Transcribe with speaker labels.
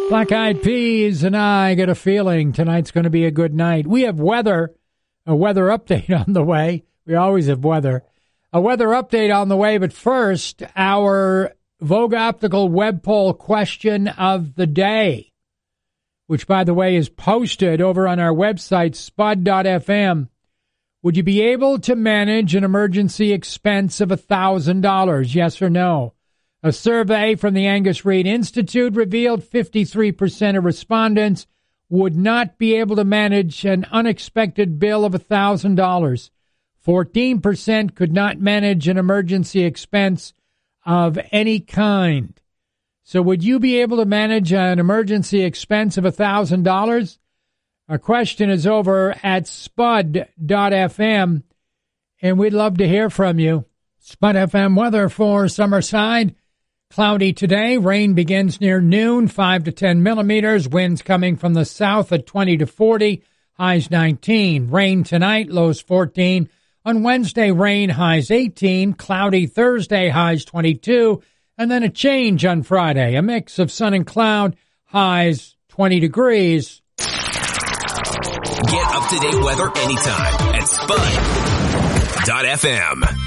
Speaker 1: Black Eyed Peas and I get a feeling tonight's going to be a good night. We have a weather update on the way. We always have weather. A weather update on the way, but first, our Vogue Optical web poll question of the day, which, by the way, is posted over on our website, spud.fm. Would you be able to manage an emergency expense of $1,000, yes or no? A survey from the Angus Reid Institute revealed 53% of respondents would not be able to manage an unexpected bill of $1,000. 14% could not manage an emergency expense of any kind. So would you be able to manage an emergency expense of $1,000? Our question is over at spud.fm, and we'd love to hear from you. Spud FM weather for Summerside. Cloudy today. Rain begins near noon, 5 to 10 millimeters. Winds coming from the south at 20 to 40, highs 19. Rain tonight, lows 14. On Wednesday, rain, highs 18. Cloudy Thursday, highs 22. And then a change on Friday. A mix of sun and cloud, highs 20 degrees.
Speaker 2: Get up-to-date weather anytime at spud.fm.